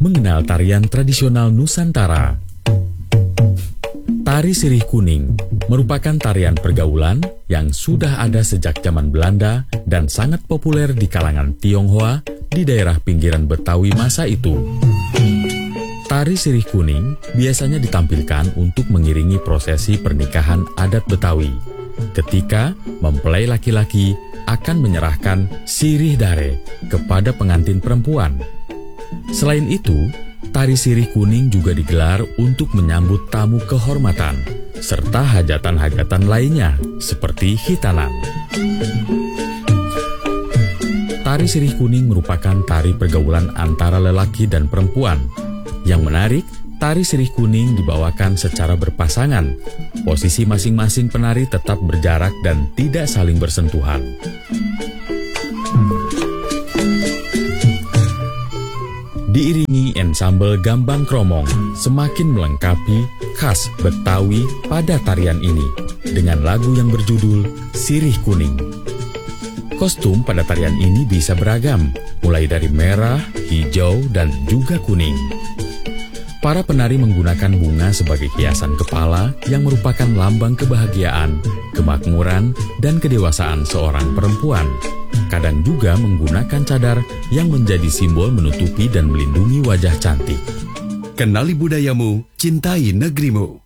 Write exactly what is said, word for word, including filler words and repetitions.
Mengenal tarian tradisional Nusantara. Tari Sirih Kuning merupakan tarian pergaulan yang sudah ada sejak zaman Belanda dan sangat populer di kalangan Tionghoa di daerah pinggiran Betawi masa itu. Tari Sirih Kuning biasanya ditampilkan untuk mengiringi prosesi pernikahan adat Betawi, ketika mempelai laki-laki akan menyerahkan sirih dare kepada pengantin perempuan. Selain itu, tari Sirih Kuning juga digelar untuk menyambut tamu kehormatan, serta hajatan-hajatan lainnya seperti hitanan. Tari Sirih Kuning merupakan tari pergaulan antara lelaki dan perempuan. Yang menarik, tari Sirih Kuning dibawakan secara berpasangan. Posisi masing-masing penari tetap berjarak dan tidak saling bersentuhan. Diiringi ensamble gambang kromong, semakin melengkapi khas Betawi pada tarian ini dengan lagu yang berjudul Sirih Kuning. Kostum pada tarian ini bisa beragam, mulai dari merah, hijau, dan juga kuning. Para penari menggunakan bunga sebagai hiasan kepala yang merupakan lambang kebahagiaan, kemakmuran, dan kedewasaan seorang perempuan. Kadang juga menggunakan cadar yang menjadi simbol menutupi dan melindungi wajah cantik. Kenali budayamu, cintai negerimu.